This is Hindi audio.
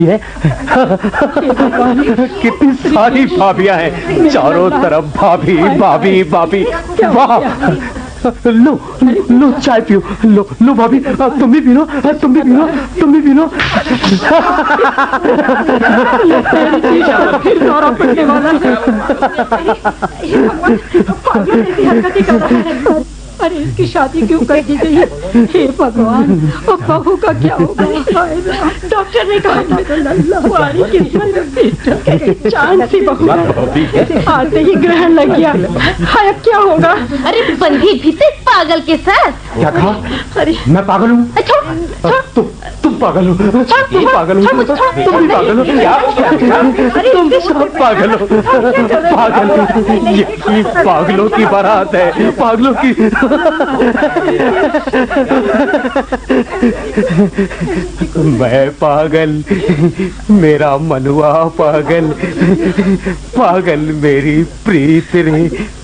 है। कितनी सारी भाभियां हैं, चारों तरफ भाभी भाभी भाभी। वाह, लो लो चाय पियो, लो लो भाभी, तुम भी पीनो, तुम भी पीनो, तुम भी पीनो। अरे इसकी शादी क्यों कर दी गई? हे भगवान, अब बहू का क्या होगा? डॉक्टर ने कहा हमारी किस्मत चांद सी बहू, आते ही ग्रहण लग गया। हाय अब क्या होगा? अरे बंधी भी से पागल के साथ। क्या कहा? अरे मैं पागल हूँ? तुम पागल हो? तुम पागल हो? तुम भी पागल हो? तुम सब पागल हो, पागल। ये पागलों की बारात है, पागलों की। मैं पागल, मेरा मनुआ पागल, पागल मेरी प्रीत रे।